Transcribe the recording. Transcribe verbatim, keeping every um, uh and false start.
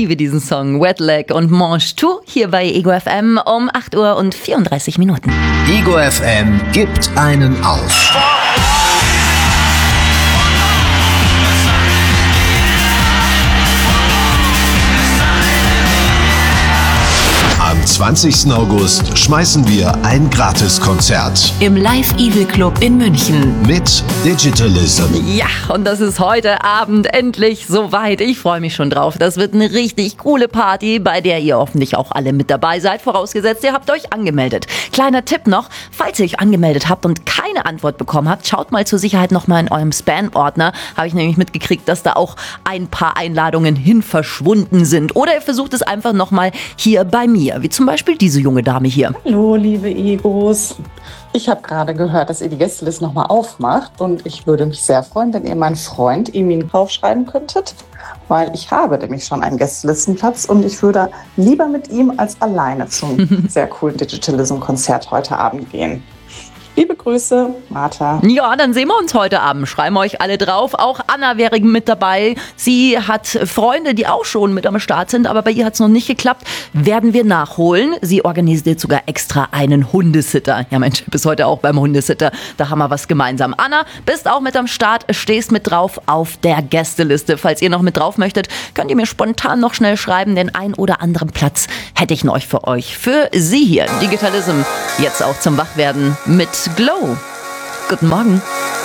liebe diesen Song. Wet Leg und Mange Tout hier bei Ego F M um acht Uhr und vierunddreißig Minuten. Ego F M gibt einen auf. Am zwanzigsten August schmeißen wir ein Gratiskonzert Im Live Evil Club in München. mit Digitalism. Ja, und das ist heute Abend endlich soweit. Ich freue mich schon drauf. Das wird eine richtig coole Party, bei der ihr hoffentlich auch alle mit dabei seid. Vorausgesetzt, ihr habt euch angemeldet. Kleiner Tipp noch, falls ihr euch angemeldet habt und keine Antwort bekommen habt, schaut mal zur Sicherheit nochmal in eurem Spam-Ordner. Habe ich nämlich mitgekriegt, dass da auch ein paar Einladungen hin verschwunden sind. Oder ihr versucht es einfach nochmal hier bei mir. Wie zum Beispiel diese junge Dame hier. Hallo, liebe Egos. Ich habe gerade gehört, dass ihr die Gästeliste nochmal aufmacht und ich würde mich sehr freuen, wenn ihr meinen Freund Emin draufschreiben könntet, weil ich habe nämlich schon einen Gästelistenplatz und ich würde lieber mit ihm als alleine zum sehr coolen Digitalism-Konzert heute Abend gehen. Liebe Grüße, Martha. Ja, dann sehen wir uns heute Abend. Schreiben wir euch alle drauf. Auch Anna wäre mit dabei. Sie hat Freunde, die auch schon mit am Start sind, aber bei ihr hat es noch nicht geklappt. Werden wir nachholen. Sie organisiert sogar extra einen Hundesitter. Ja, mein Chip ist heute auch beim Hundesitter. Da haben wir was gemeinsam. Anna, bist auch mit am Start, stehst mit drauf auf der Gästeliste. Falls ihr noch mit drauf möchtet, könnt ihr mir spontan noch schnell schreiben. Den ein oder anderen Platz hätte ich noch für euch. Für Sie hier, Digitalism. Jetzt auch zum Wachwerden mit Glow. Guten Morgen.